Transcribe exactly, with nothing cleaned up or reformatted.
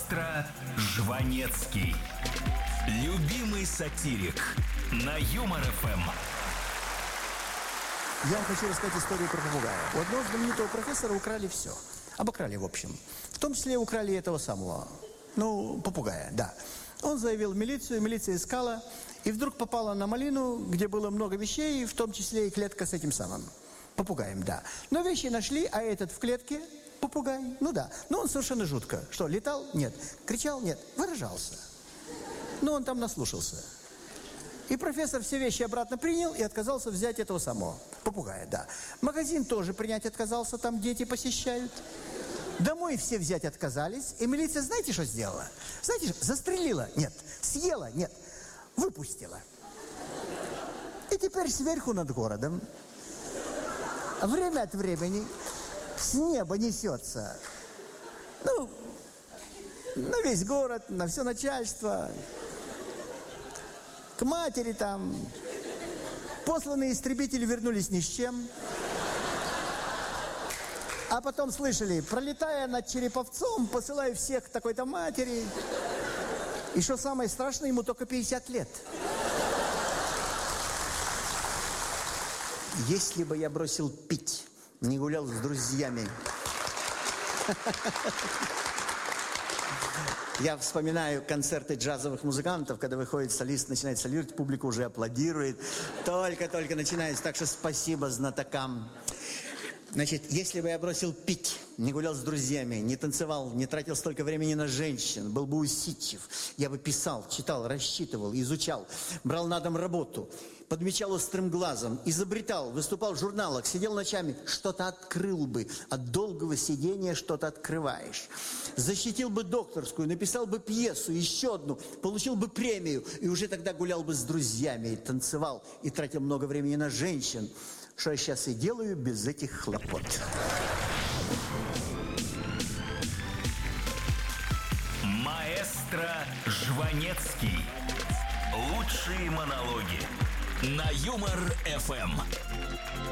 Маэстро Жванецкий. Любимый сатирик на Юмор эф эм. Я вам хочу рассказать историю про попугая. У одного знаменитого профессора украли все. Обокрали, в общем. В том числе украли этого самого, ну, попугая, да. Он заявил в милицию, милиция искала, и вдруг попала на малину, где было много вещей, в том числе и клетка с этим самым попугаем, да. Но вещи нашли, а этот в клетке попугай, ну да. Но он совершенно жутко. Что, летал? Нет. Кричал? Нет. Выражался. Но он там наслушался. И профессор все вещи обратно принял и отказался взять этого самого попугая, да. Магазин тоже принять отказался, там дети посещают. Домой все взять отказались, и милиция знаете, что сделала? Знаете, застрелила? Нет. Съела? Нет. Выпустила. И теперь сверху над городом время от времени с неба несется, ну, на весь город, на все начальство, к матери там. Посланные истребители вернулись ни с чем. А потом слышали, пролетая над Череповцом, посылаю всех к такой-то матери. И что самое страшное, ему только пятьдесят лет. Если бы я бросил пить, не гулял с друзьями. Я вспоминаю концерты джазовых музыкантов, когда выходит солист, начинает солировать, публика уже аплодирует. Только-только начинается, так что спасибо знатокам. Значит, если бы я бросил пить, не гулял с друзьями, не танцевал, не тратил столько времени на женщин, был бы усидчив, я бы писал, читал, рассчитывал, изучал, брал на дом работу, подмечал острым глазом, изобретал, выступал в журналах, сидел ночами, что-то открыл бы. От долгого сидения что-то открываешь. Защитил бы докторскую, написал бы пьесу, еще одну, получил бы премию, и уже тогда гулял бы с друзьями, и танцевал, и тратил много времени на женщин. Что я сейчас и делаю без этих хлопот. Маэстро Жванецкий. Лучшие монологи на Юмор эф эм.